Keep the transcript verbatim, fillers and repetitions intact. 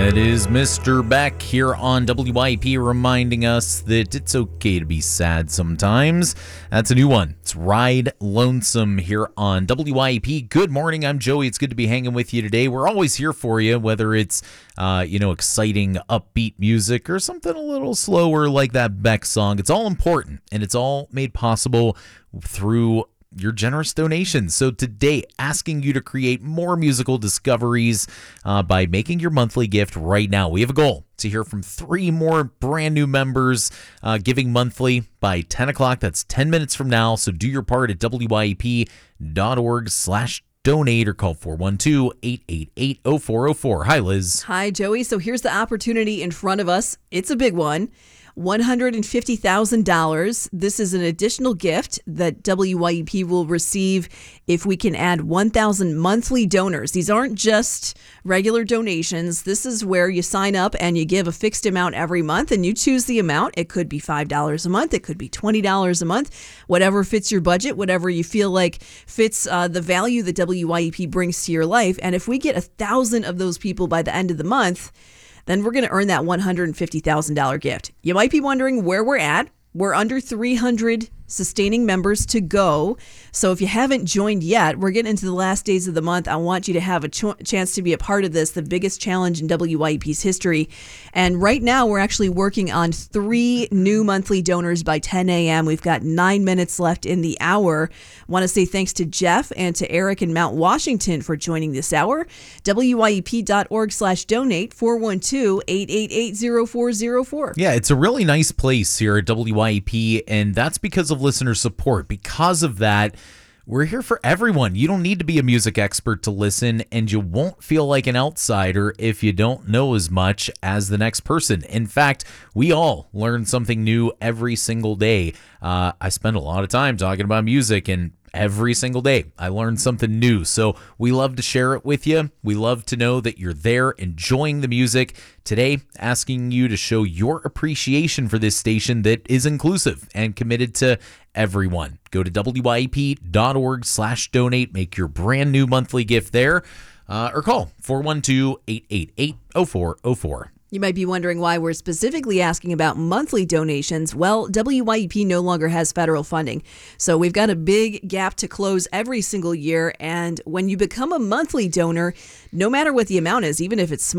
That is Mister Beck here on W I P reminding us that it's okay to be sad sometimes. That's a new one. It's Ride Lonesome here on W I P. Good morning. I'm Joey. It's good to be hanging with you today. We're always here for you, whether it's, uh, you know, exciting, upbeat music or something a little slower like that Beck song. It's all important, and it's all made possible through your generous donations. So today, asking you to create more musical discoveries uh, by making your monthly gift right now. We have a goal to hear from three more brand new members uh, giving monthly by ten o'clock. That's ten minutes from now. So do your part at W I P dot org slash donate or call four one two, eight eight eight, zero four zero four. Hi, Liz. Hi, Joey. So here's the opportunity in front of us. It's a big one. one hundred fifty thousand dollars. This is an additional gift that W I P will receive if we can add one thousand monthly donors. These aren't just regular donations. This is where you sign up and you give a fixed amount every month and you choose the amount. It could be five dollars a month. It could be twenty dollars a month. Whatever fits your budget, whatever you feel like fits uh, the value that W I P brings to your life. And if we get a thousand of those people by the end of the month, then we're going to earn that one hundred fifty thousand dollars gift. You might be wondering where we're at. We're under three hundred sustaining members to go. So if you haven't joined yet, we're getting into the last days of the month. I want you to have a ch- chance to be a part of this, the biggest challenge in W I P's history. And right now, we're actually working on three new monthly donors by ten a.m. We've got nine minutes left in the hour. Want to say thanks to Jeff and to Eric in Mount Washington for joining this hour. W I E P dot org slash donate, four one two, eight eight eight, zero four zero four. Yeah, it's a really nice place here at W I P, and that's because of listener support. Because of that, we're here for everyone. You don't need to be a music expert to listen, and you won't feel like an outsider if you don't know as much as the next person. In fact, we all learn something new every single day. Uh, I spend a lot of time talking about music, and every single day I learn something new. So we love to share it with you. We love to know that you're there enjoying the music. Today, asking you to show your appreciation for this station that is inclusive and committed to everyone. Go to W I P dot org slash donate. Make your brand new monthly gift there uh, or call four one two, eight eight eight, zero four zero four. You might be wondering why we're specifically asking about monthly donations. Well, W I E P no longer has federal funding. So we've got a big gap to close every single year. And when you become a monthly donor, no matter what the amount is, even if it's small,